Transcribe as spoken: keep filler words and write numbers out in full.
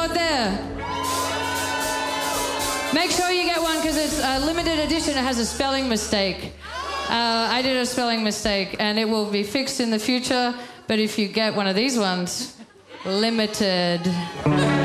out there. Make sure you get one because it's a limited edition. It has a spelling mistake. Uh, I did a spelling mistake and it will be fixed in the future. But if you get one of these ones, limited.